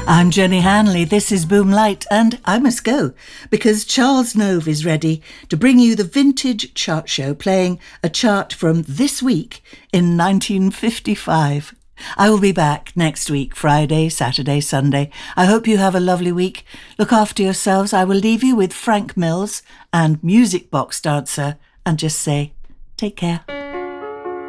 I'm Jenny Hanley, this is Boomlight, and I must go because Charles Nove is ready to bring you the Vintage Chart Show, playing a chart from this week in 1955. I will be back next week, Friday, Saturday, Sunday. I hope you have a lovely week. Look after yourselves. I will leave you with Frank Mills and Music Box Dancer and just say, take care.